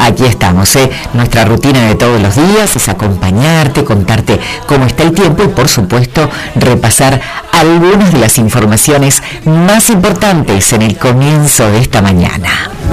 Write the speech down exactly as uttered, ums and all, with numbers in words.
aquí estamos, ¿eh? Nuestra rutina de todos los días es acompañarte, contarte cómo está el tiempo y, por supuesto, repasar algunas de las informaciones más importantes en el comienzo de esta mañana.